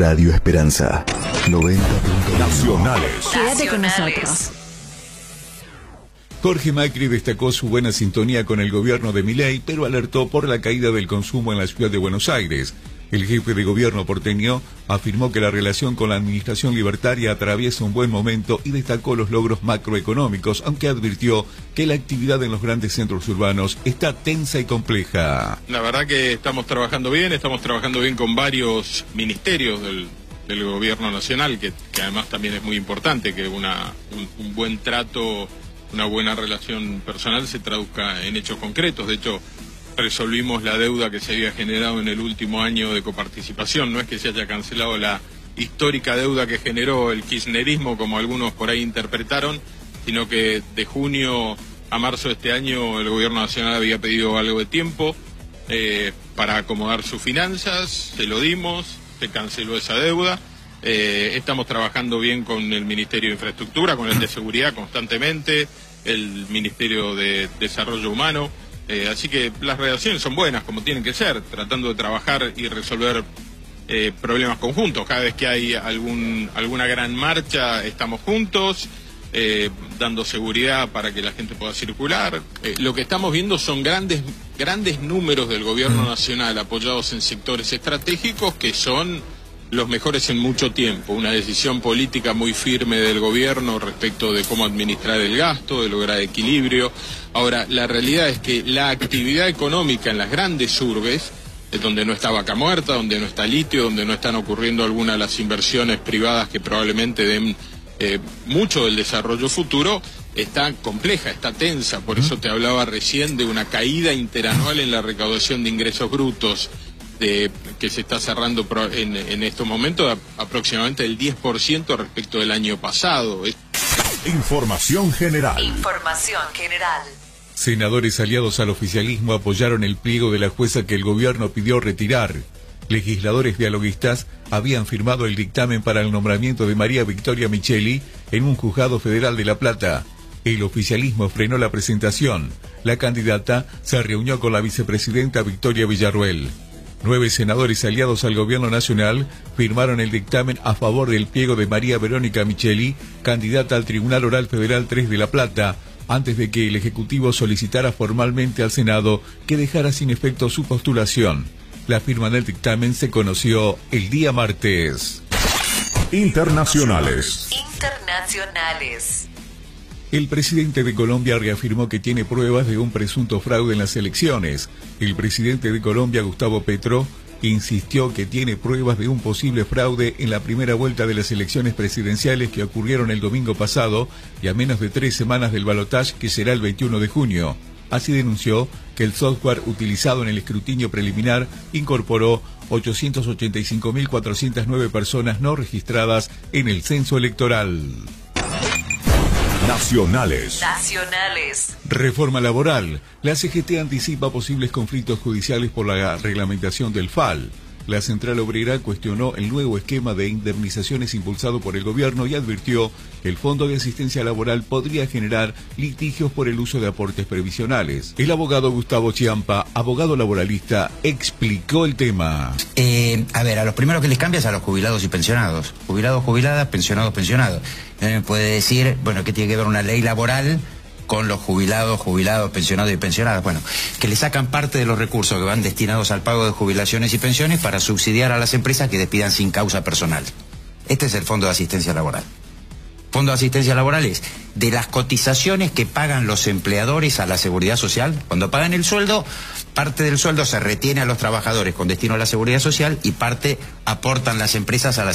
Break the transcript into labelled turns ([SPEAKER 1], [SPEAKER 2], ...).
[SPEAKER 1] Radio Esperanza 90.1
[SPEAKER 2] Nacionales.
[SPEAKER 3] Quédate con nosotros.
[SPEAKER 2] Jorge Macri destacó su buena sintonía con el gobierno de Milei, pero alertó por la caída del consumo en la ciudad de Buenos Aires. El jefe de gobierno porteño afirmó que la relación con la administración libertaria atraviesa un buen momento y destacó los logros macroeconómicos, aunque advirtió que la actividad en los grandes centros urbanos está tensa y compleja.
[SPEAKER 4] La verdad que estamos trabajando bien con varios ministerios del gobierno nacional, que además también es muy importante que un buen trato, una buena relación personal se traduzca en hechos concretos. De hecho, resolvimos la deuda que se había generado en el último año de coparticipación. No es que se haya cancelado la histórica deuda que generó el kirchnerismo, como algunos por ahí interpretaron, sino que de junio a marzo de este año el gobierno nacional había pedido algo de tiempo para acomodar sus finanzas, se lo dimos, se canceló esa deuda. Estamos trabajando bien con el Ministerio de Infraestructura, con el de Seguridad constantemente, el Ministerio de Desarrollo Humano. Así que las relaciones son buenas, como tienen que ser, tratando de trabajar y resolver problemas conjuntos. Cada vez que hay alguna gran marcha, estamos juntos, dando seguridad para que la gente pueda circular. Lo que estamos viendo son grandes números del gobierno nacional apoyados en sectores estratégicos que son los mejores en mucho tiempo. Una decisión política muy firme del gobierno respecto de cómo administrar el gasto, de lograr equilibrio. Ahora, la realidad es que la actividad económica en las grandes urbes, donde no está Vaca Muerta, donde no está litio, donde no están ocurriendo algunas de las inversiones privadas que probablemente den mucho del desarrollo futuro, está compleja, está tensa. Por eso te hablaba recién de una caída interanual en la recaudación de ingresos brutos, que se está cerrando en estos momentos aproximadamente el 10% respecto del año pasado.
[SPEAKER 2] Información general. Senadores aliados al oficialismo apoyaron el pliego de la jueza que el gobierno pidió retirar. Legisladores dialoguistas habían firmado el dictamen para el nombramiento de María Victoria Micheli en un juzgado federal de La Plata. El oficialismo frenó la presentación. La candidata se reunió con la vicepresidenta Victoria Villarruel. 9 senadores aliados al gobierno nacional firmaron el dictamen a favor del pliego de María Verónica Micheli, candidata al Tribunal Oral Federal 3 de La Plata, antes de que el Ejecutivo solicitara formalmente al Senado que dejara sin efecto su postulación. La firma del dictamen se conoció el día martes.
[SPEAKER 5] Internacionales.
[SPEAKER 2] El presidente de Colombia reafirmó que tiene pruebas de un presunto fraude en las elecciones. El presidente de Colombia, Gustavo Petro, insistió que tiene pruebas de un posible fraude en la primera vuelta de las elecciones presidenciales que ocurrieron el domingo pasado y a menos de 3 semanas del balotaje, que será el 21 de junio. Así denunció que el software utilizado en el escrutinio preliminar incorporó 885.409 personas no registradas en el censo electoral.
[SPEAKER 5] Nacionales.
[SPEAKER 2] Reforma laboral. La CGT anticipa posibles conflictos judiciales por la reglamentación del FAL. La Central Obrera cuestionó el nuevo esquema de indemnizaciones impulsado por el gobierno y advirtió que el Fondo de Asistencia Laboral podría generar litigios por el uso de aportes previsionales. El abogado Gustavo Chiampa, abogado laboralista, explicó el tema.
[SPEAKER 6] A los primeros que les cambia es a los jubilados y pensionados. Jubilados, jubiladas, pensionados, pensionados. Puede decir, ¿qué tiene que ver una ley laboral con los jubilados, pensionados y pensionadas? Bueno, que le sacan parte de los recursos que van destinados al pago de jubilaciones y pensiones para subsidiar a las empresas que despidan sin causa personal. Este es el Fondo de Asistencia Laboral. Fondo de Asistencia Laboral es de las cotizaciones que pagan los empleadores a la Seguridad Social. Cuando pagan el sueldo, parte del sueldo se retiene a los trabajadores con destino a la Seguridad Social y parte aportan las empresas a la